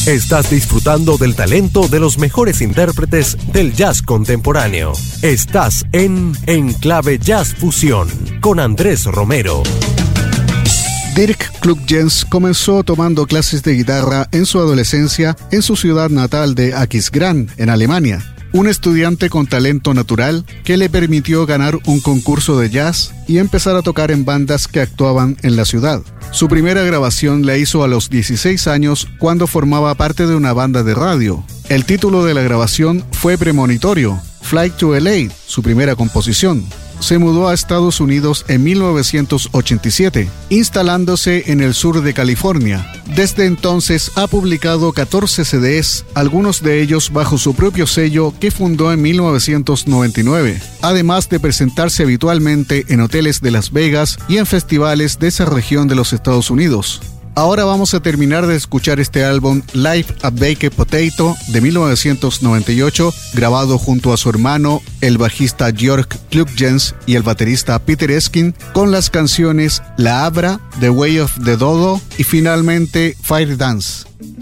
Estás disfrutando del talento de los mejores intérpretes del jazz contemporáneo. Estás en Enclave Jazz Fusión con Andrés Romero. Dirk Klugjens comenzó tomando clases de guitarra en su adolescencia en su ciudad natal de Aquisgrán, en Alemania. Un estudiante con talento natural que le permitió ganar un concurso de jazz y empezar a tocar en bandas que actuaban en la ciudad. Su primera grabación la hizo a los 16 años cuando formaba parte de una banda de radio. El título de la grabación fue premonitorio, Flight to LA, su primera composición. Se mudó a Estados Unidos en 1987, instalándose en el sur de California. Desde entonces ha publicado 14 CDs, algunos de ellos bajo su propio sello que fundó en 1999, además de presentarse habitualmente en hoteles de Las Vegas y en festivales de esa región de los Estados Unidos. Ahora vamos a terminar de escuchar este álbum Live at Baked Potato de 1998, grabado junto a su hermano, el bajista Jörg Klugjens y el baterista Peter Eskin, con las canciones La Abra, The Way of the Dodo y finalmente Fire Dance.